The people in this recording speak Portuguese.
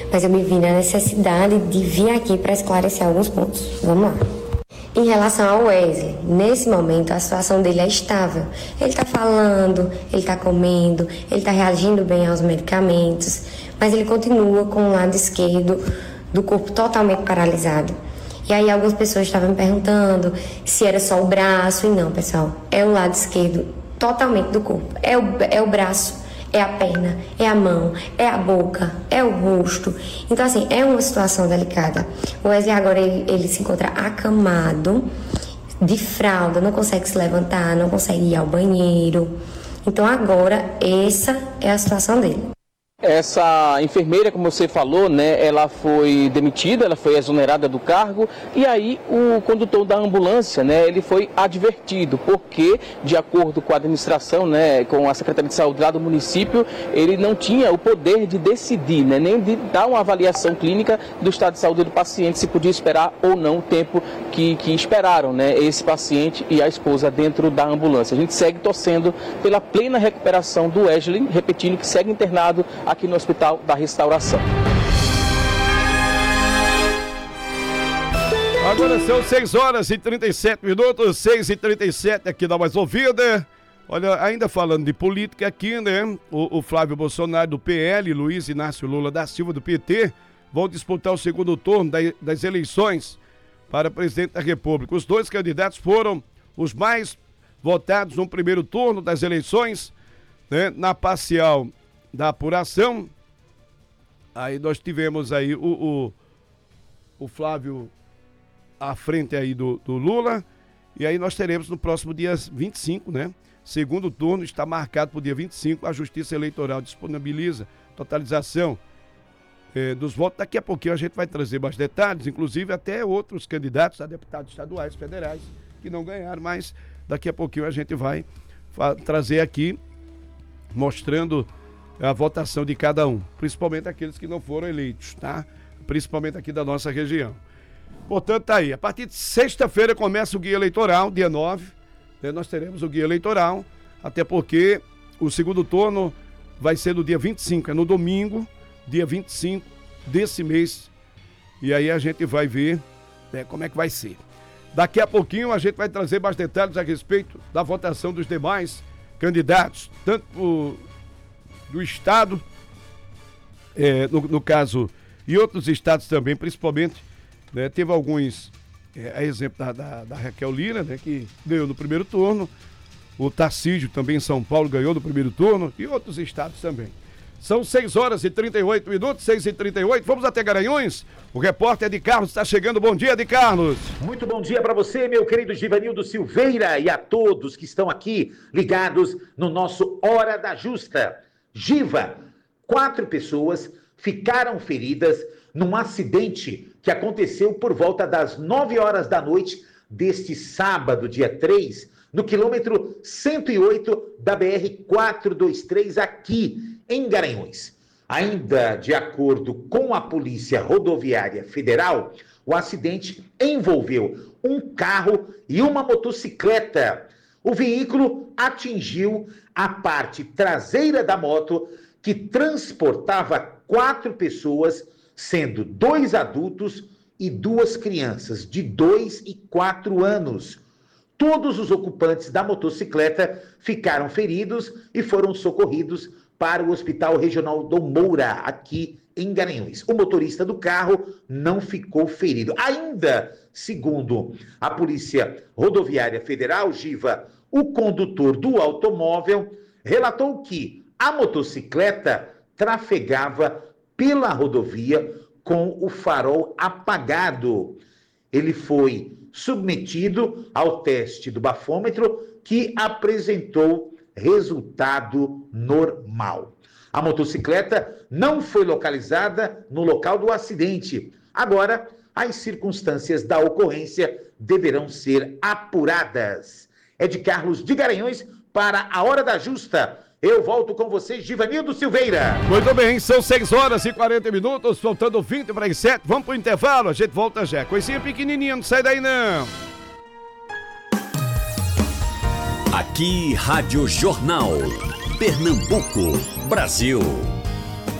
mas eu me vi na necessidade de vir aqui para esclarecer alguns pontos. Vamos lá. Em relação ao Wesley, nesse momento a situação dele é estável. Ele está falando, ele está comendo, ele está reagindo bem aos medicamentos, mas ele continua com o lado esquerdo do corpo totalmente paralisado. E aí algumas pessoas estavam me perguntando se era só o braço, e não, pessoal, é o lado esquerdo totalmente do corpo. É o braço, é a perna, é a mão, é a boca, é o rosto. Então, assim, é uma situação delicada. O Wesley agora, ele se encontra acamado, de fralda, não consegue se levantar, não consegue ir ao banheiro. Então, agora, essa é a situação dele. Essa enfermeira, como você falou, né, ela foi demitida, ela foi exonerada do cargo, e aí o condutor da ambulância, né, ele foi advertido, porque, de acordo com a administração, né, com a Secretaria de Saúde lá do município, ele não tinha o poder de decidir, né, nem de dar uma avaliação clínica do estado de saúde do paciente, se podia esperar ou não o tempo que esperaram, né, esse paciente e a esposa dentro da ambulância. A gente segue torcendo pela plena recuperação do Wesley, repetindo que segue internado aqui no Hospital da Restauração. Agora são 6h37, 6h37 aqui na Mais Ouvida. Olha, ainda falando de política aqui, né? O Flávio Bolsonaro do PL, Luiz Inácio Lula da Silva do PT, vão disputar o segundo turno das eleições para presidente da República. Os dois candidatos foram os mais votados no primeiro turno das eleições, né? Na parcial da apuração, aí nós tivemos aí o Flávio à frente aí do Lula, e aí nós teremos no próximo dia 25, né? Segundo turno está marcado para o dia 25, a Justiça Eleitoral disponibiliza totalização dos votos. Daqui a pouquinho a gente vai trazer mais detalhes, inclusive até outros candidatos a deputados estaduais, federais, que não ganharam, mas daqui a pouquinho a gente vai trazer aqui, mostrando a votação de cada um, principalmente aqueles que não foram eleitos, tá? Principalmente aqui da nossa região. Portanto, tá aí. A partir de sexta-feira começa o guia eleitoral, dia 9, né? Nós teremos o guia eleitoral, até porque o segundo turno vai ser no dia 25, é no domingo, dia 25 desse mês. E aí a gente vai ver, né, como é que vai ser. Daqui a pouquinho a gente vai trazer mais detalhes a respeito da votação dos demais candidatos, tanto do estado, no caso, e outros estados também, principalmente, né, teve alguns, a exemplo da Raquel Lira, né, que ganhou no primeiro turno, o Tarcísio também em São Paulo ganhou no primeiro turno, e outros estados também. São 6h38, 6h38, vamos até Garanhuns, o repórter Edi Carlos está chegando. Bom dia, Edi Carlos. Muito bom dia para você, meu querido Givanildo Silveira, e a todos que estão aqui ligados no nosso Hora da Justa. Giva, 4 pessoas ficaram feridas num acidente que aconteceu por volta das 9 horas da noite deste sábado, dia 3, no quilômetro 108 da BR-423, aqui em Garanhuns. Ainda de acordo com a Polícia Rodoviária Federal, o acidente envolveu um carro e uma motocicleta. O veículo atingiu a parte traseira da moto, que transportava 4 pessoas, sendo 2 adultos e 2 crianças de 2 e 4 anos. Todos os ocupantes da motocicleta ficaram feridos e foram socorridos para o Hospital Regional Dom Moura, aqui em Garanhuns. O motorista do carro não ficou ferido. Ainda, segundo a Polícia Rodoviária Federal, Giva, o condutor do automóvel relatou que a motocicleta trafegava pela rodovia com o farol apagado. Ele foi submetido ao teste do bafômetro, que apresentou resultado normal. A motocicleta não foi localizada no local do acidente. Agora, as circunstâncias da ocorrência deverão ser apuradas. É de Carlos de Garanhuns para a Hora da Justa. Eu volto com vocês, Givanildo Silveira. Muito bem, são 6h40, faltando 20 para as 7. Vamos pro intervalo, a gente volta já. Coisinha pequenininha, não sai daí não. Aqui, Rádio Jornal. Pernambuco, Brasil.